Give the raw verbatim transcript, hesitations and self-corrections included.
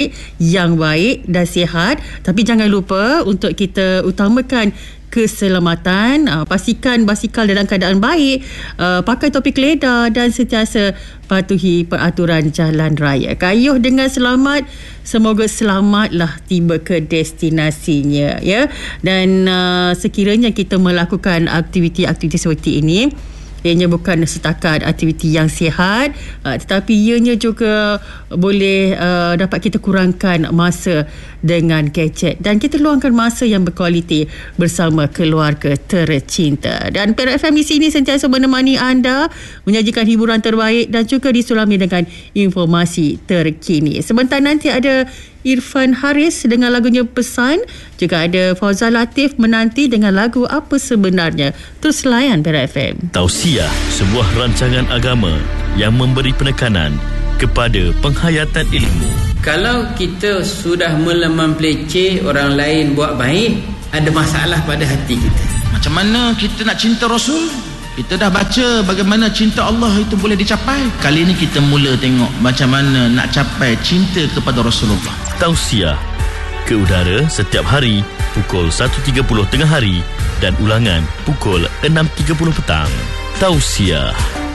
yang baik dan sihat. Tapi jangan lupa untuk kita utamakan keselamatan. Uh, pastikan basikal dalam keadaan baik, uh, pakai topi keledar dan sentiasa patuhi peraturan jalan raya. Kayuh dengan selamat, semoga selamatlah tiba ke destinasinya, ya. Dan uh, sekiranya kita melakukan aktiviti-aktiviti seperti ini, ianya bukan setakat aktiviti yang sihat, uh, tetapi ianya juga boleh uh, dapat kita kurangkan masa dengan gadget dan kita luangkan masa yang berkualiti bersama keluarga tercinta. Dan Perak F M di sini sentiasa menemani anda, menyajikan hiburan terbaik dan juga disulami dengan informasi terkini. Sebentar nanti ada Irfan Haris dengan lagunya Pesan. Juga ada Fauzal Latif menanti dengan lagu Apa Sebenarnya. Terus layan Perak F M. Tausiah, sebuah rancangan agama yang memberi penekanan kepada penghayatan ilmu. Kalau kita sudah melemah peleceh, orang lain buat baik, ada masalah pada hati kita. Macam mana kita nak cinta Rasul? Kita dah baca bagaimana cinta Allah itu boleh dicapai. Kali ini kita mula tengok macam mana nak capai cinta kepada Rasulullah. Tausiah ke udara setiap hari pukul satu tiga puluh tengah hari dan ulangan pukul enam tiga puluh petang. Tausiah.